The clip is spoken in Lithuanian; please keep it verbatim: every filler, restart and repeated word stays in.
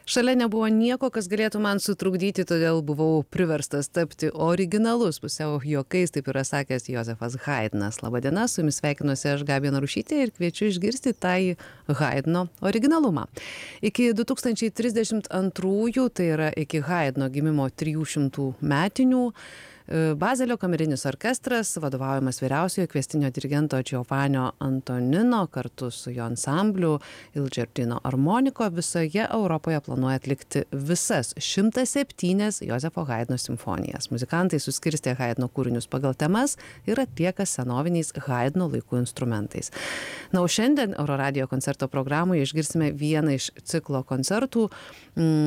Šalia nebuvo nieko, kas galėtų man sutrukdyti, todėl buvau priverstas tapti originalus, pusiau juokais, taip yra sakęs Jozefas Haidnas. Labadiena, su jumis sveikinuosi aš Gabija Narušytė ir kviečiu išgirsti tą Haidno originalumą. Iki du tūkstančiai trisdešimt antrųjų, tai yra iki Haidno gimimo trijų šimtų metinių, Bazelio kamerinis orkestras, vadovaujamas vyriausiojo kviestinio dirigento Giovanio Antonino, kartu su jo ansambliu Il Giardino Armonico visoje Europoje planuoja atlikti visas šimtas septynias Jozefo Haidno simfonijas. Muzikantai suskirstė Haidno kūrinius pagal temas ir atlieka senoviniais Haidno laikų instrumentais. Na, o šiandien Euroradijo koncerto programoje išgirsime vieną iš ciklo koncertų.